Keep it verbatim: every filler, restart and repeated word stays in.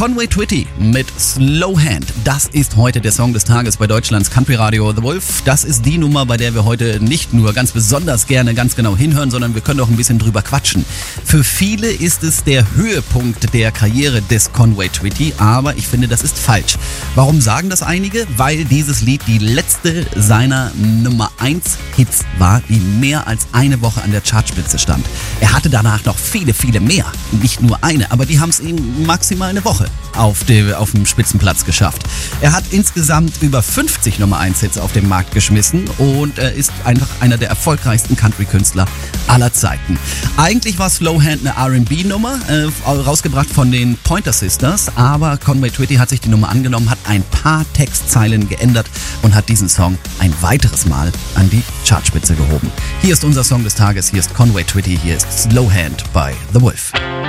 Conway Twitty mit Slow Hand. Das ist heute der Song des Tages bei Deutschlands Country Radio The Wolf. Das ist die Nummer, bei der wir heute nicht nur ganz besonders gerne ganz genau hinhören, sondern wir können auch ein bisschen drüber quatschen. Für viele ist es der Höhepunkt der Karriere des Conway Twitty, aber ich finde, das ist falsch. Warum sagen das einige? Weil dieses Lied die letzte seiner Nummer eins Hits war, die mehr als eine Woche an der Chartspitze stand. Er hatte danach noch viele, viele mehr. Nicht nur eine, aber die haben es ihm maximal eine Woche auf, die, auf dem Spitzenplatz geschafft. Er hat insgesamt über fünfzig Nummer eins Hits auf den Markt geschmissen und er ist einfach einer der erfolgreichsten Country-Künstler aller Zeiten. Eigentlich war Slow Hand eine R and B-Nummer, äh, rausgebracht von den Pointer Sisters, aber Conway Twitty hat sich die Nummer angenommen, hat ein paar Textzeilen geändert und hat diesen Song ein weiteres Mal an die Chartspitze gehoben. Hier ist unser Song des Tages, hier ist Conway Twitty, hier ist Slow Hand bei The Wolf.